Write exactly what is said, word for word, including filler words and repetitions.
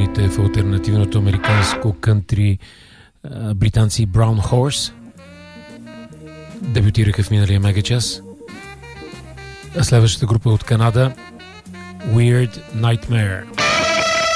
любимите в алтернативното американско кънтри британци Brown Horse. Дебютираха в миналия мегачас. А следващата група от Канада Weird Nightmare.